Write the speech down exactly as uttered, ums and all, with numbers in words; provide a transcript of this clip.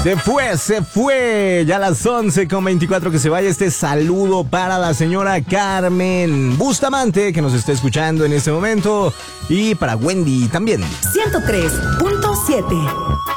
Se fue, se fue. Ya a las once con veinticuatro que se vaya este saludo para la señora Carmen Bustamante, que nos está escuchando en este momento. Y para Wendy también. ciento tres punto siete